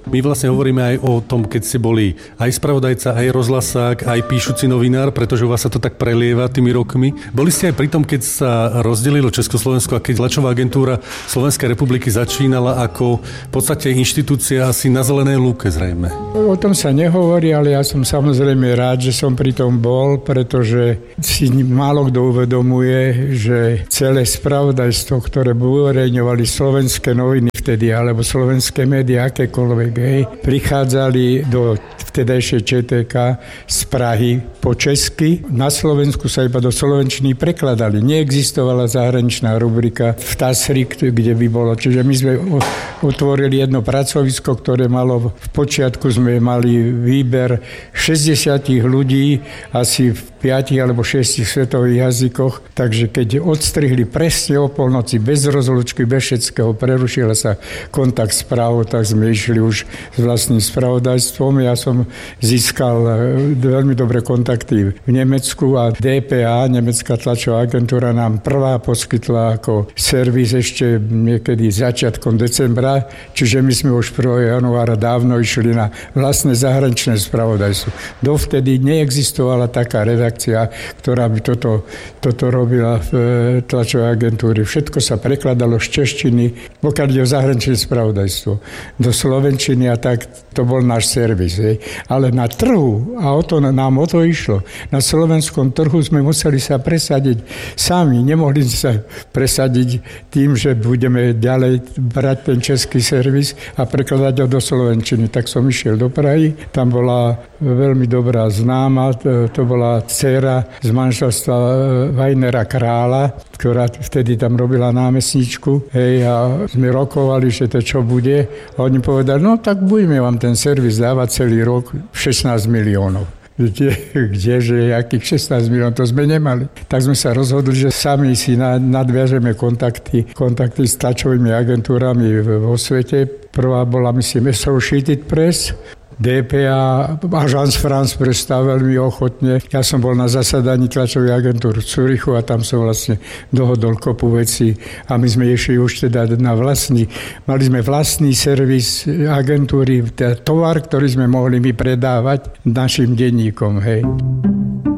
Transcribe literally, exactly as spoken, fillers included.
My vlastne hovoríme aj o tom, keď ste boli aj spravodajca, aj rozhlasák, aj píšuci novinár, pretože u vás sa to tak prelieva tými rokmi. Boli ste aj pri tom, keď sa rozdelilo Československo a keď tlačová agentúra Slovenskej republiky začínala ako v podstate inštitúcia asi na zelenej lúke zrejme. O tom sa nehovorí, ale ja som samozrejme rád, že som pri tom bol, pretože si málo kto uvedomuje, že celé spravodajstvo, ktoré uverejňovali slovenské noviny vtedy, alebo slovenské médiá, akékoľvek, hej, prichádzali do vtedajšej Čé té ká z Prahy po česky. Na Slovensku sa iba do slovenčiny prekladali. Neexistovala zahraničná rubrika v TASRi, kde by bolo. Čiže my sme otvorili jedno pracovisko, ktoré malo, v počiatku sme mali výber šesťdesiat ľudí, asi v piatich alebo šiestich svetových jazykoch. Takže keď odstrihli presne o polnoci, bez rozlučky, bez všetkého, prerušila sa kontakt s Prahou, tak sme išli už s vlastným spravodajstvom. Ja som získal veľmi dobré kontakty v Nemecku a dé pé á, Nemecká tlačová agentúra, nám prvá poskytla ako servis ešte niekedy začiatkom decembra, čiže my sme už prvého januára dávno išli na vlastné zahraničné spravodajstvo. Dovtedy neexistovala taká redakcia, ktorá by toto, toto robila v tlačovej agentúre. Všetko sa prekladalo z češtiny, pokiaľ ide o zahraničné spravodajstvo, do slovenčiny a tak, to bol náš servis. Hej. Ale na trhu, a o to, nám o to išlo, na slovenskom trhu sme museli sa presadiť sami. Nemohli sa presadiť tým, že budeme ďalej brať ten český servis a prekladať ho do slovenčiny. Tak som išiel do Prahy, tam bola veľmi dobrá známa, to, to bola dcéra z manželstva Vajnera Krála, ktorá vtedy tam robila námestničku. Hej, a sme rokovali, že to čo bude. A oni povedali, no tak budeme vám ten servis dávať celý rok šestnásť miliónov. Kde, kdeže, akých šestnásť miliónov, to sme nemali. Tak sme sa rozhodli, že sami si nadviažeme kontakty, kontakty s tlačovými agentúrami vo svete. Prvá bola, myslím, Associated Press, dé pé á, Agence France Presse veľmi ochotne. Ja som bol na zasadaní tlačovej agentúry v Zürichu a tam som vlastne dohodol kopu vecí a my sme išli už teda na vlastný, mali sme vlastný servis agentúry, teda tovar, ktorý sme mohli my predávať našim denníkom, hej.